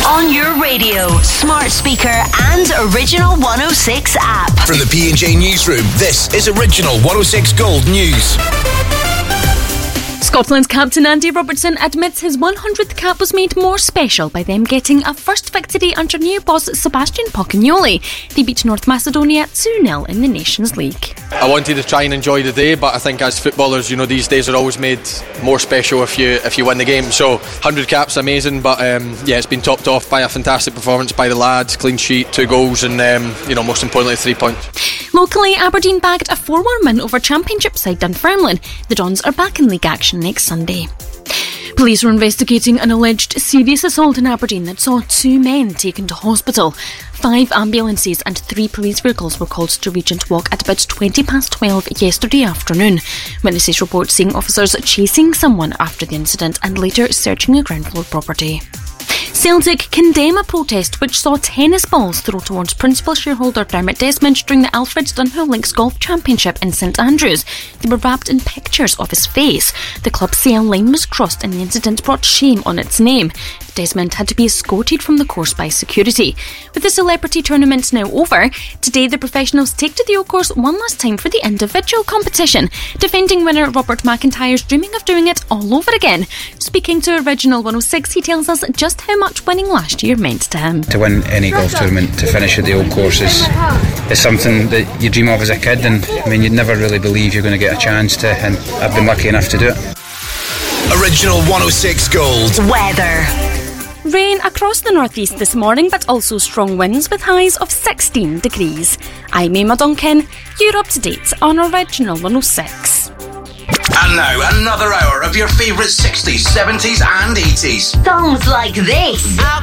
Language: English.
On your radio, smart speaker and Original 106 app. From the P&J Newsroom, this is Original 106 Gold News. Scotland's captain Andy Robertson admits his 100th cap was made more special by them getting a first victory under new boss Sebastian Pocagnoli. They beat North Macedonia 2-0 in the Nations League. I wanted to try and enjoy the day, but I think as footballers, these days are always made more special if you win the game. So 100 caps, amazing, but it's been topped off by a fantastic performance by the lads, clean sheet, 2 goals and most importantly 3 points. Locally, Aberdeen bagged a 4-1 win over Championship side Dunfermline. The Dons are back in league action next Sunday. Police are investigating an alleged serious assault in Aberdeen that saw 2 men taken to hospital. 5 ambulances and 3 police vehicles were called to Regent Walk at about 12:20 yesterday afternoon. Witnesses report seeing officers chasing someone after the incident and later searching a ground floor property. Celtic condemn a protest which saw tennis balls thrown towards principal shareholder Dermot Desmond during the Alfred Dunhill Links Golf Championship in St Andrews. They were wrapped in pictures of his face. The club say a line was crossed and the incident brought shame on its name. Desmond had to be escorted from the course by security. With the celebrity tournament now over, today the professionals take to the Old Course one last time for the individual competition. Defending winner Robert McIntyre's dreaming of doing it all over again. Speaking to Original 106, he tells us just how much winning last year meant to him. To win any golf tournament, to finish at the Old Course is something that you dream of as a kid, and you'd never really believe you're going to get a chance to, and I've been lucky enough to do it. Original 106 Gold. Weather. Rain across the northeast this morning, but also strong winds with highs of 16 degrees. I'm Emma Duncan. You're up to date on Original 106. And now, another hour of your favourite 60s, 70s and 80s. Songs like this.